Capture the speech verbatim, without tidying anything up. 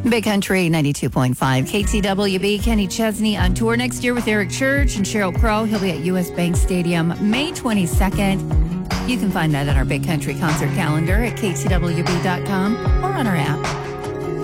Big Country ninety-two point five. K T W B, Kenny Chesney on tour next year with Eric Church and Sheryl Crow. He'll be at U S Bank Stadium May twenty-second. You can find that on our Big Country concert calendar at K T W B dot com or on our app.